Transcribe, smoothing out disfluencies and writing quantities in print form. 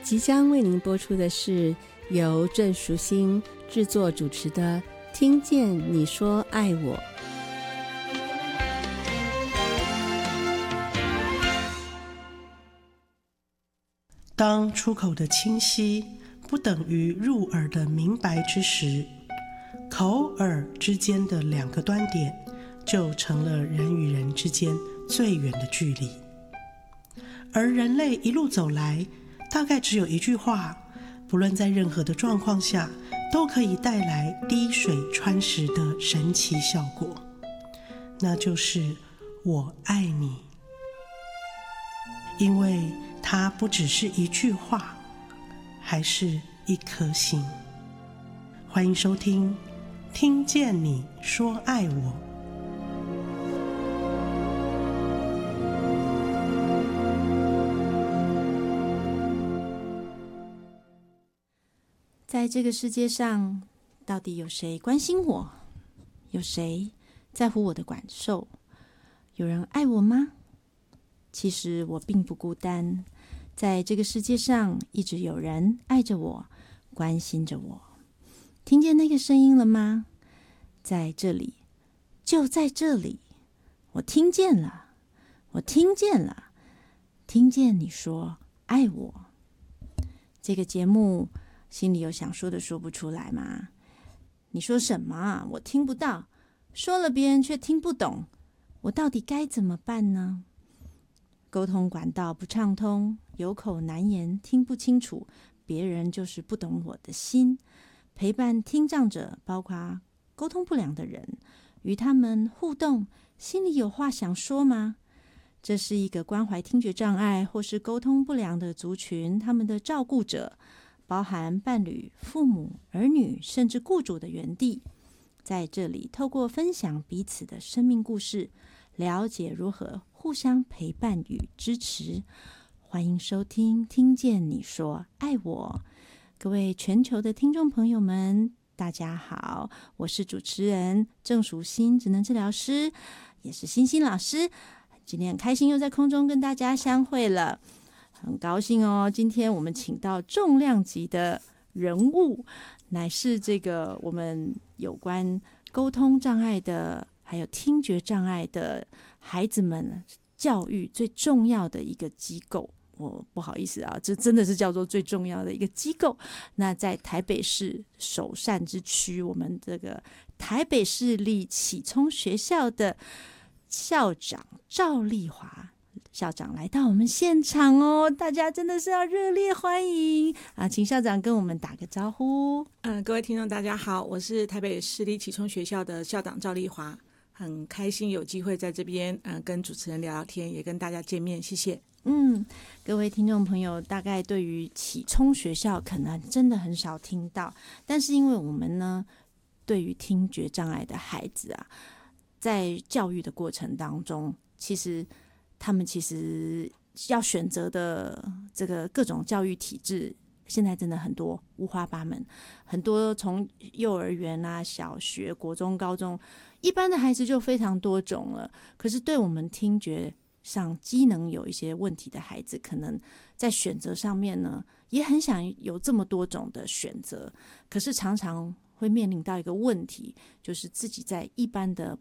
即将为您播出的是由郑淑馨制作主持的《听见你说爱我》。 当出口的清晰不等于入耳的明白之时，口耳之间的两个端点就成了人与人之间最远的距离。而人类一路走来，大概只有一句话，不论在任何的状况下，都可以带来滴水穿石的神奇效果，那就是我爱你。因为它不只是一句话，还是一颗心。欢迎收听《听见你说爱我》。 在这个世界上，到底有谁关心我？有谁在乎我的感受？有人爱我吗？其实我并不孤单，在这个世界上一直有人爱着我，关心着我。听见那个声音了吗？在这里，就在这里，我听见了，我听见了，听见你说爱我。这个节目心里有想说的说不出来吗？你说什么啊？我听不到，说了别人却听不懂，我到底该怎么办呢？沟通管道不畅通，有口难言，听不清楚，别人就是不懂我的心。陪伴听障者，包括沟通不良的人，与他们互动，心里有话想说吗？这是一个关怀听觉障碍或是沟通不良的族群，他们的照顾者，包含伴侣、父母、儿女，甚至雇主的园地。在这里，透过分享彼此的生命故事，了解如何互相陪伴与支持。欢迎收听《听见你说爱我》。各位全球的听众朋友们，大家好，我是主持人郑淑馨，职能治疗师，也是欣欣老师。今天很开心又在空中跟大家相会了，很高兴哦。今天我们请到重量级的人物，乃是这个我们有关沟通障碍的还有听觉障碍的孩子们教育最重要的一个机构。我不好意思啊，这真的是叫做最重要的一个机构。那在台北市首善之区，我们这个台北市立启聪学校的校长赵丽华校长来到我们现场哦，大家真的是要热烈欢迎啊！请校长跟我们打个招呼。 各位听众大家好，我是台北市立启聪学校的校长赵丽华，很开心有机会在这边跟主持人聊聊天，也跟大家见面，谢谢。 各位听众朋友，大概对于启聪学校可能真的很少听到，但是因为我们呢，对于听觉障碍的孩子啊，在教育的过程当中，他们其实要选择的这个各种教育体制，现在真的很多五花八门，很多从幼儿园啊、小学、国中、高中，一般的孩子就非常多种了。可是对我们听觉上机能有一些问题的孩子，可能在选择上面呢，也很想有这么多种的选择，可是常常会面临到一个问题，就是自己在一般的